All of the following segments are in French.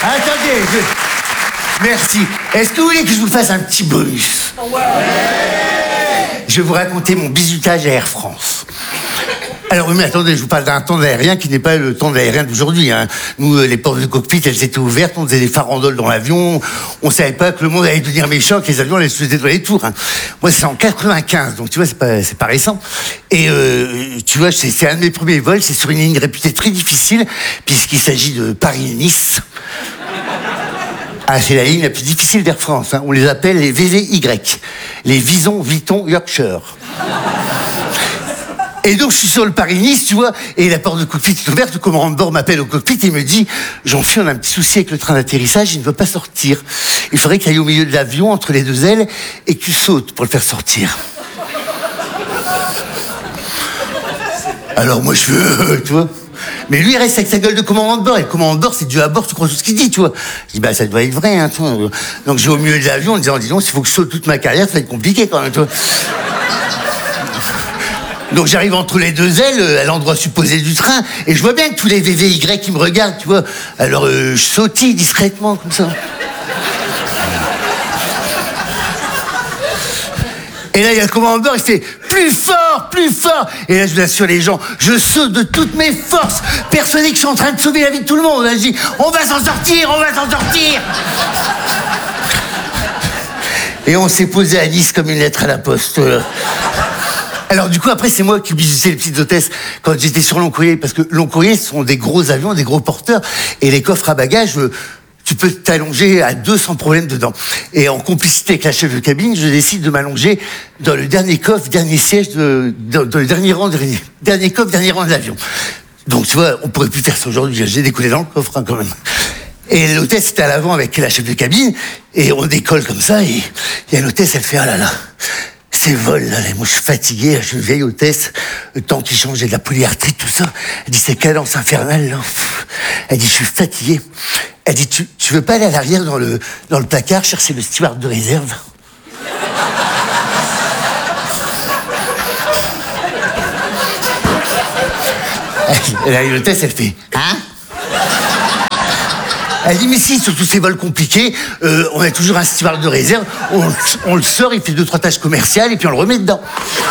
Attendez, merci. Est-ce que vous voulez que je vous fasse un petit bonus? Je vais vous raconter mon bizutage à Air France. Alors oui, mais attendez, je vous parle d'un temps aérien qui n'est pas le temps aérien d'aujourd'hui. Hein. Nous, les portes de cockpit, elles étaient ouvertes, on faisait des farandoles dans l'avion, on savait pas que le monde allait devenir méchant, que les avions allaient se jeter dans les tours. Hein. Moi, c'est en 95, donc tu vois, c'est pas récent. Et tu vois, c'est un de mes premiers vols, c'est sur une ligne réputée très difficile, puisqu'il s'agit de Paris-Nice. Ah, c'est la ligne la plus difficile d'Air France. Hein. On les appelle les VVY, les Vison, Vuitton, Yorkshire. Et donc, je suis sur le Paris-Nice, tu vois, et la porte de cockpit est ouverte, le commandant de bord m'appelle au cockpit et me dit « Jean-Philippe, on a un petit souci avec le train d'atterrissage, il ne veut pas sortir. Il faudrait qu'il aille au milieu de l'avion, entre les deux ailes, et que tu sautes pour le faire sortir. » Alors moi, je fais tu vois. Mais lui, il reste avec sa gueule de commandant de bord. Et le commandant de bord, c'est Dieu à bord, tu crois tout ce qu'il dit, tu vois. Je dis, bah, ça doit être vrai, hein, tu vois. Donc, je vais au milieu de l'avion en disant, dis donc, s'il faut que je saute toute ma carrière, ça va être compliqué quand même, tu vois. Donc, j'arrive entre les deux ailes, à l'endroit supposé du train, et je vois bien que tous les VVY qui me regardent, tu vois. Alors, je sautille discrètement, comme ça. Et là, il y a le commandant de bord, il fait plus fort, plus fort. Et là, je vous assure les gens, je saute de toutes mes forces, persuadé que je suis en train de sauver la vie de tout le monde. Là, je dis, on va s'en sortir, on va s'en sortir. Et on s'est posé à Nice comme une lettre à la poste. Alors du coup, après, c'est moi qui visitais les petites hôtesses quand j'étais sur long courrier, parce que long courrier, ce sont des gros avions, des gros porteurs, et les coffres à bagages, tu peux t'allonger à 2 sans problème dedans. Et en complicité avec la chef de cabine, je décide de m'allonger dans le dernier coffre, dernier siège, dans le dernier rang, dernier coffre, dernier rang de l'avion. Donc tu vois, on pourrait plus faire ça aujourd'hui, j'ai décollé dans le coffre hein, quand même. Et l'hôtesse était à l'avant avec la chef de cabine, et on décolle comme ça, et il y a l'hôtesse, elle fait « Ah là là !» Ces vols, là, moi je suis fatigué, je suis une vieille hôtesse, le temps qui change, j'ai de la polyarthrite, tout ça. Elle dit, ces cadences infernales, là. Elle dit, je suis fatigué. Elle dit, tu veux pas aller à l'arrière dans le placard chercher le steward de réserve? Et là, l'hôtesse, elle fait, hein? Elle dit, mais si, sur tous ces vols compliqués, on a toujours un steward de réserve, on le sort, il fait 2-3 tâches commerciales, et puis on le remet dedans.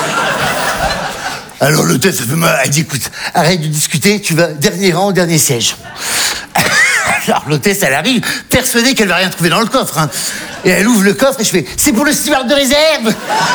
Alors l'hôtesse, elle dit, écoute, arrête de discuter, tu vas dernier rang, dernier siège. Alors l'hôtesse, elle arrive, persuadée qu'elle va rien trouver dans le coffre. Hein. Et elle ouvre le coffre, et je fais, c'est pour le steward de réserve.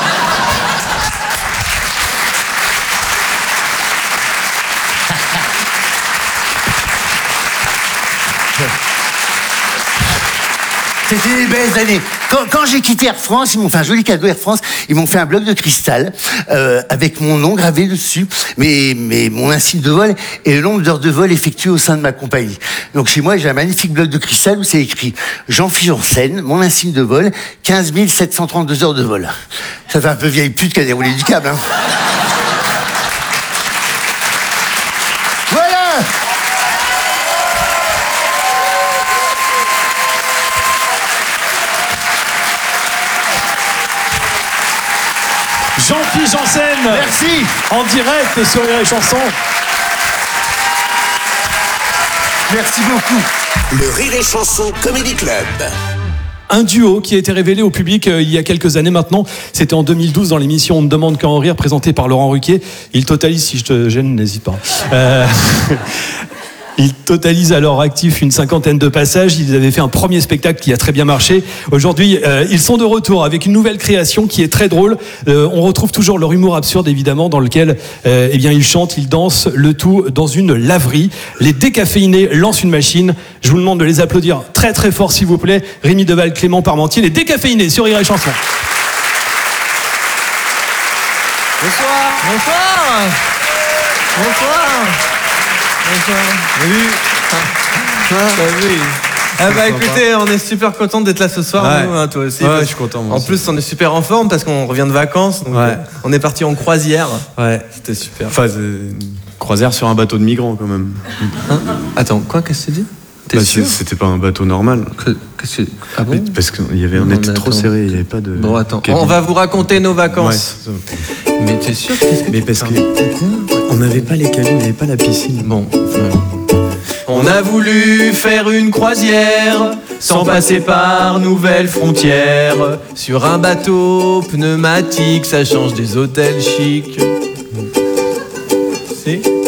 C'était des belles années. Quand j'ai quitté Air France, ils m'ont fait un joli cadeau Air France. Ils m'ont fait un bloc de cristal avec mon nom gravé dessus, mais mon insigne de vol et le nombre d'heures de vol effectuées au sein de ma compagnie. Donc chez moi, j'ai un magnifique bloc de cristal où c'est écrit Jean-Philippe Janssen, mon insigne de vol, 15 732 heures de vol. Ça fait un peu vieille pute qui a déroulé du câble. Hein. Voilà. Jean-Philippe Janssen. Merci. En direct sur les chansons. Merci beaucoup. Le Rire et Chanson Comedy Club. Un duo qui a été révélé au public il y a quelques années maintenant. C'était en 2012 dans l'émission On ne demande qu'à en rire, présentée par Laurent Ruquier. Il totalise, si je te gêne, n'hésite pas. Ils totalisent à leur actif une 50aine de passages. Ils avaient fait un premier spectacle qui a très bien marché. Aujourd'hui, ils sont de retour avec une nouvelle création qui est très drôle. On retrouve toujours leur humour absurde, évidemment, dans lequel eh bien, ils chantent, ils dansent, le tout dans une laverie. Les Décaféinés lancent une machine. Je vous demande de les applaudir très très fort, s'il vous plaît. Rémi Deval, Clément Parmentier, les Décaféinés sur Rire et Chanson. Bonsoir. Bonsoir. Bonsoir. Salut. Salut. Ah bah écoutez, on est super content d'être là ce soir, ouais. nous, hein, toi aussi. Ouais, je suis content. Moi en aussi. plus, on est super en forme parce qu'on revient de vacances. Donc ouais. On est parti en croisière. Ouais. C'était super. Enfin, une croisière sur un bateau de migrants quand même. Hein Attends, quoi, qu'est-ce que tu dis? T'es sûr? C'était pas un bateau normal. Qu'est-ce que... Ah bon? Parce qu'on était trop serré, il n'y avait pas de. Bon, attends, on va vous raconter nos vacances. Ouais, mais t'es sûr? Qu'est-ce que mais parce que on n'avait pas les cabines, on n'avait pas la piscine. Bon. On a voulu faire une croisière sans passer par nouvelles frontières. Sur un bateau pneumatique, ça change des hôtels chics. C'est